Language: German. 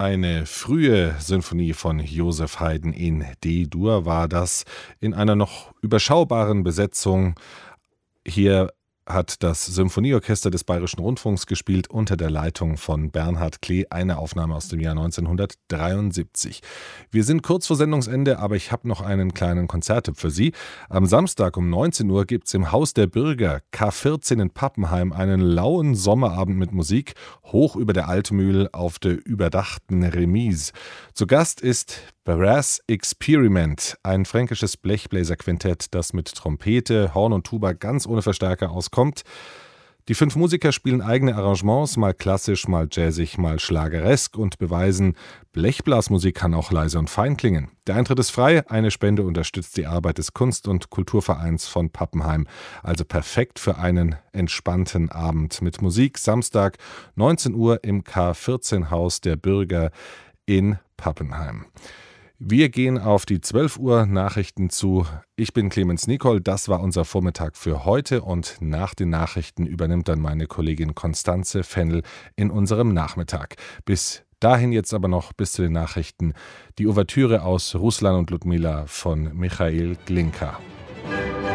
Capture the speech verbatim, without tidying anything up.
Eine frühe Sinfonie von Joseph Haydn in D-Dur war das, in einer noch überschaubaren Besetzung. Hier hat das Symphonieorchester des Bayerischen Rundfunks gespielt unter der Leitung von Bernhard Klee, eine Aufnahme aus dem Jahr neunzehnhundertdreiundsiebzig. Wir sind kurz vor Sendungsende, aber ich habe noch einen kleinen Konzerttipp für Sie. Am Samstag um neunzehn Uhr gibt es im Haus der Bürger K vierzehn in Pappenheim einen lauen Sommerabend mit Musik, hoch über der Altmühl auf der überdachten Remise. Zu Gast ist Brass Experiment, ein fränkisches Blechbläserquintett, das mit Trompete, Horn und Tuba ganz ohne Verstärker auskommt. Die fünf Musiker spielen eigene Arrangements, mal klassisch, mal jazzig, mal schlageresk und beweisen, Blechblasmusik kann auch leise und fein klingen. Der Eintritt ist frei, eine Spende unterstützt die Arbeit des Kunst- und Kulturvereins von Pappenheim. Also perfekt für einen entspannten Abend mit Musik. Samstag neunzehn Uhr im K vierzehn Haus der Bürger in Pappenheim. Wir gehen auf die zwölf Uhr Nachrichten zu. Ich bin Clemens Nicol, das war unser Vormittag für heute und nach den Nachrichten übernimmt dann meine Kollegin Konstanze Fennel in unserem Nachmittag. Bis dahin jetzt aber noch bis zu den Nachrichten die Ouvertüre aus Ruslan und Ludmila von Michail Glinka.